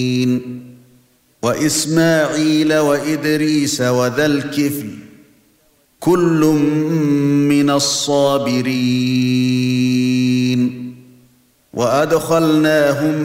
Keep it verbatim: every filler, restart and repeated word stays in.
وإسماعيل وإدريس وذا الكفل كل من الصابرين وأدخلناهم